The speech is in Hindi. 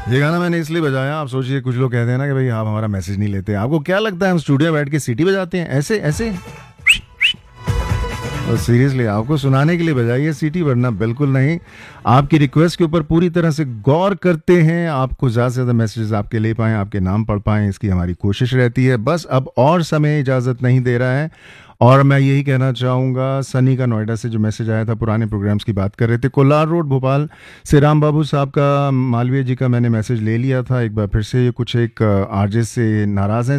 ये गाना मैंने इसलिए बजाया, आप सोचिए कुछ लोग कहते हैं ना कि भाई आप हमारा मैसेज नहीं लेते, आपको क्या लगता है हम स्टूडियो में बैठ के सीटी बजाते हैं ऐसे ऐसे? तो सीरियसली आपको सुनाने के लिए बजाइए सीटी, वरना बिल्कुल नहीं। आपकी रिक्वेस्ट के ऊपर पूरी तरह से गौर करते हैं, आपको ज़्यादा से ज़्यादा मैसेजेस आपके ले पाएँ, आपके नाम पढ़ पाएँ, इसकी हमारी कोशिश रहती है। बस अब और समय इजाज़त नहीं दे रहा है। और मैं यही कहना चाहूँगा, सनी का नोएडा से जो मैसेज आया था, पुराने प्रोग्राम्स की बात कर रहे थे। कोलार रोड भोपाल से राम बाबू साहब का, मालवीय जी का मैंने मैसेज ले लिया था। एक बार फिर से ये कुछ एक आरजे से नाराज़ हैं